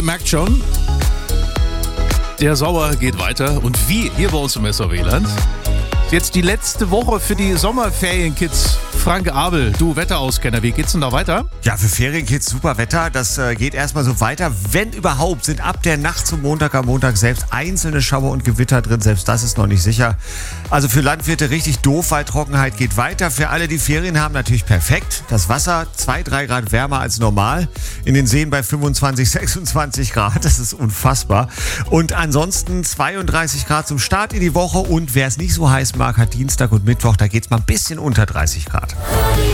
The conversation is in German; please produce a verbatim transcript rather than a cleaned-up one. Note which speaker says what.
Speaker 1: merkt schon, der Sommer geht weiter und wie hier bei uns im S O W-Land. Jetzt die letzte Woche für die Sommerferien-Kids. Frank Abel, du Wetterauskenner, wie geht's denn da weiter?
Speaker 2: Ja, für Ferienkids super Wetter. Das äh, geht erstmal so weiter. Wenn überhaupt, sind ab der Nacht zum Montag am Montag selbst einzelne Schauer und Gewitter drin. Selbst das ist noch nicht sicher. Also für Landwirte richtig doof, weil Trockenheit geht weiter. Für alle, die Ferien haben, natürlich perfekt. Das Wasser zwei, drei Grad wärmer als normal. In den Seen bei fünfundzwanzig, sechsundzwanzig Grad. Das ist unfassbar. Und ansonsten zweiunddreißig Grad zum Start in die Woche. Und wer es nicht so heiß mag, hat Dienstag und Mittwoch, da geht's mal ein bisschen unter dreißig Grad.